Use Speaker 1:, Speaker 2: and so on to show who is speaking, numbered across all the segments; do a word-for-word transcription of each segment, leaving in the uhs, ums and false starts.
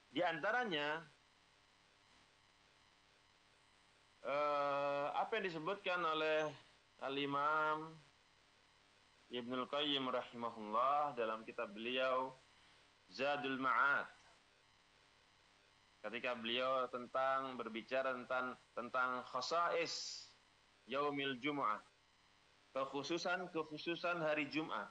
Speaker 1: Di antaranya eh, apa yang disebutkan oleh Al-Imam Ibnul Qayyim rahimahullah dalam kitab beliau Zadul Ma'ad, ketika beliau tentang berbicara tentang tentang khasais yaumil Jum'ah, kekhususan-kekhususan hari Jumat.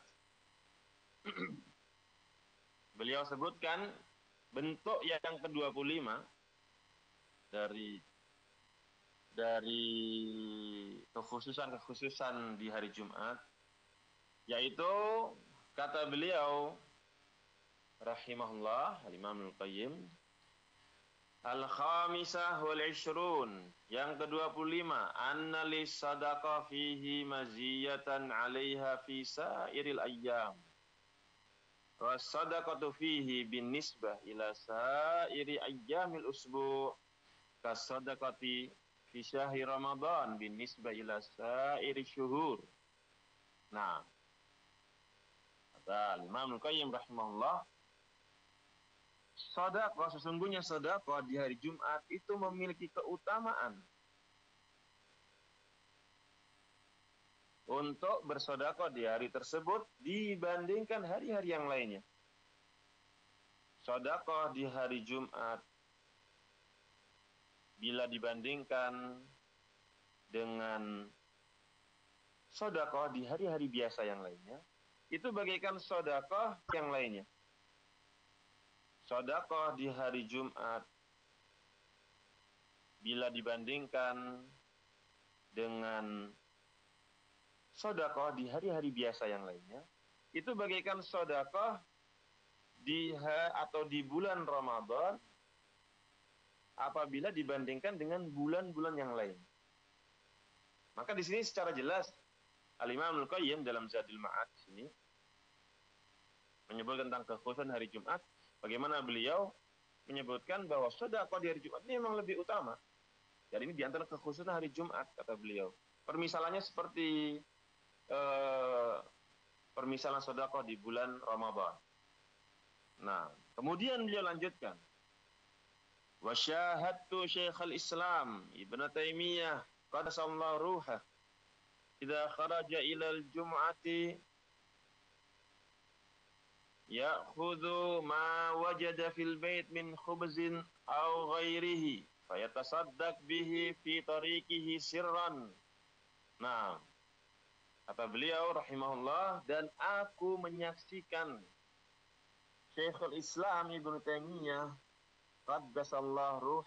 Speaker 1: Beliau sebutkan bentuk yang kedua puluh lima dari dari kekhususan-kekhususan di hari Jumat, yaitu kata beliau rahimahullah Al-Imam Al-Qayyim, Al-Khamisah wal Ishrun, yang kedua puluh lima, anna lis sadaqah fihi maziyatan 'alaiha fi sairil ayyam. Was sadaqatu fihi bin nisbah ila sairi ayyamil usbu' kas sadaqati fi syahri Ramadan bin nisbah ila sairi syuhur. Nah, kata Imam Al-Qayyim rahimahullah, sedekah, sesungguhnya sedekah di hari Jumat itu memiliki keutamaan untuk bersedekah di hari tersebut dibandingkan hari-hari yang lainnya. Sedekah di hari Jumat bila dibandingkan dengan sedekah di hari-hari biasa yang lainnya, itu bagaikan sedekah yang lainnya. Sedekah di hari Jumat bila dibandingkan dengan sedekah di hari-hari biasa yang lainnya, itu bagaikan sedekah di atau di bulan Ramadan apabila dibandingkan dengan bulan-bulan yang lain. Maka di sini secara jelas Al-Imam Al-Qayyim dalam Zadul Ma'ad sini menyebut tentang kekhususan hari Jumat, bagaimana beliau menyebutkan bahwa sedekah di hari Jumat ini memang lebih utama. Jadi ini di antara kekhususan hari Jumat, kata beliau. Permisalannya seperti eh, permisalan sedekah di bulan Ramadan. Nah, kemudian beliau lanjutkan, wa syahadtu Syekhul Islam Ibnu Taimiyah qaddasallahu ruhah idza kharaja ilal jum'ati ya'khudhu ma wajada fil bait min khubzin aw ghairihi fayatasaddaq bihi fi tariqihi sirran. Nah, kata beliau rahimahullah, dan aku menyaksikan Syekhul Islam Ibnu Taimiyah qaddasallahu